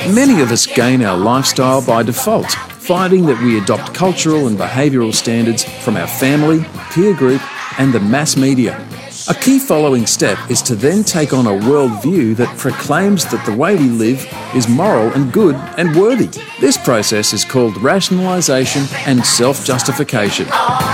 Many of us gain our lifestyle by default, finding that we adopt cultural and behavioural standards from our family, peer group and the mass media. A key following step is to then take on a worldview that proclaims that the way we live is moral and good and worthy. This process is called rationalisation and self-justification.